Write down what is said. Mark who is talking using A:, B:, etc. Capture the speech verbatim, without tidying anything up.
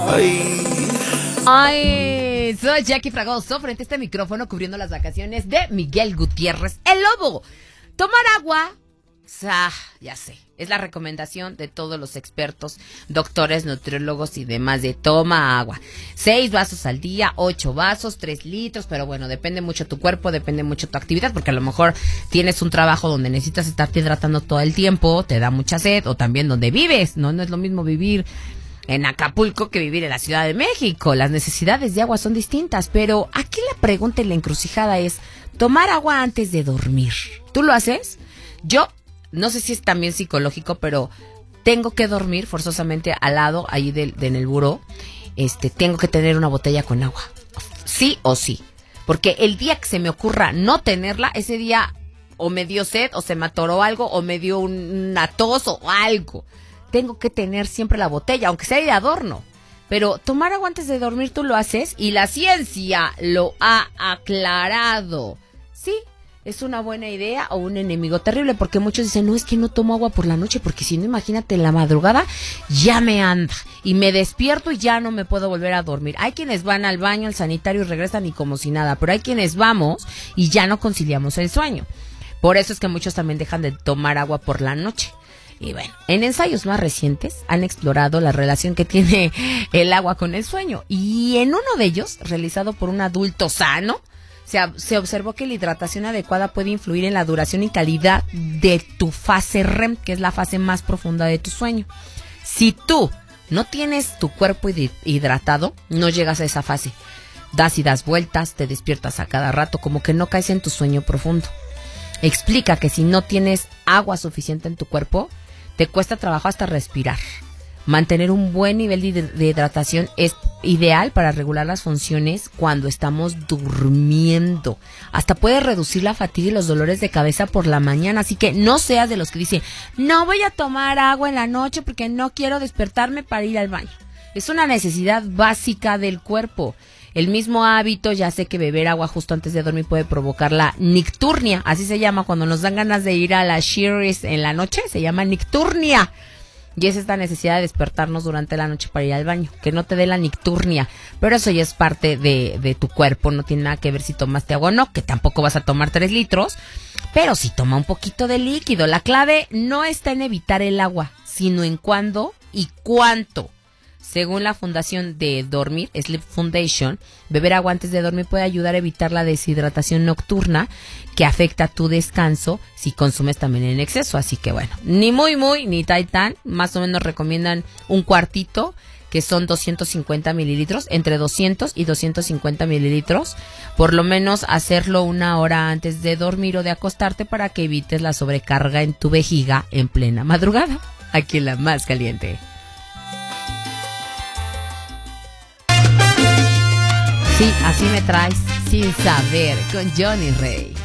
A: Ay.
B: Ay, soy Jackie Fragoso frente a este micrófono cubriendo las vacaciones de Miguel Gutiérrez, el Lobo. Tomar agua, ah, ya sé, es la recomendación de todos los expertos, doctores, nutriólogos y demás de toma agua. Seis vasos al día, ocho vasos, tres litros, pero bueno, depende mucho tu cuerpo, depende mucho tu actividad, porque a lo mejor tienes un trabajo donde necesitas estarte hidratando todo el tiempo, te da mucha sed, o también donde vives, ¿no? No es lo mismo vivir en Acapulco que vivir en la Ciudad de México. Las necesidades de agua son distintas, pero aquí la pregunta y la encrucijada es tomar agua antes de dormir. ¿Tú lo haces? Yo no sé si es también psicológico, pero tengo que dormir forzosamente al lado ahí de, de en el buró. Este, tengo que tener una botella con agua, sí o sí, porque el día que se me ocurra no tenerla, ese día o me dio sed o se me atoró algo o me dio un, una tos o algo. Tengo que tener siempre la botella, aunque sea de adorno. Pero tomar agua antes de dormir, tú lo haces y la ciencia lo ha aclarado. Sí, es una buena idea o un enemigo terrible, porque muchos dicen, no, es que no tomo agua por la noche, porque si no, imagínate, en la madrugada ya me anda y me despierto y ya no me puedo volver a dormir. Hay quienes van al baño, al sanitario y regresan y como si nada, pero hay quienes vamos y ya no conciliamos el sueño. Por eso es que muchos también dejan de tomar agua por la noche. Y bueno, en ensayos más recientes han explorado la relación que tiene el agua con el sueño. Y en uno de ellos, realizado por un adulto sano, se, se observó que la hidratación adecuada puede influir en la duración y calidad de tu fase R E M, que es la fase más profunda de tu sueño. Si tú no tienes tu cuerpo hidratado, no llegas a esa fase. Das y das vueltas, te despiertas a cada rato, como que no caes en tu sueño profundo. Explica que si no tienes agua suficiente en tu cuerpo, te cuesta trabajo hasta respirar. Mantener un buen nivel de hidratación es ideal para regular las funciones cuando estamos durmiendo. Hasta puede reducir la fatiga y los dolores de cabeza por la mañana. Así que no seas de los que dicen, no voy a tomar agua en la noche porque no quiero despertarme para ir al baño. Es una necesidad básica del cuerpo. El mismo hábito, ya sé que beber agua justo antes de dormir puede provocar la nicturnia, así se llama, cuando nos dan ganas de ir a la Shirley's en la noche, se llama nicturnia. Y es esta necesidad de despertarnos durante la noche para ir al baño, que no te dé la nicturnia. Pero eso ya es parte de, de tu cuerpo, no tiene nada que ver si tomaste agua o no, que tampoco vas a tomar tres litros, pero sí toma un poquito de líquido. La clave no está en evitar el agua, sino en cuándo y cuánto. Según la Fundación de Dormir, Sleep Foundation, beber agua antes de dormir puede ayudar a evitar la deshidratación nocturna que afecta tu descanso si consumes también en exceso. Así que bueno, ni muy muy, ni tan tan, más o menos recomiendan un cuartito, que son doscientos cincuenta mililitros, entre doscientos y doscientos cincuenta mililitros. Por lo menos hacerlo una hora antes de dormir o de acostarte para que evites la sobrecarga en tu vejiga en plena madrugada. Aquí en La Más Caliente. Sí, así me traes, sin saber, con Johnny Rey.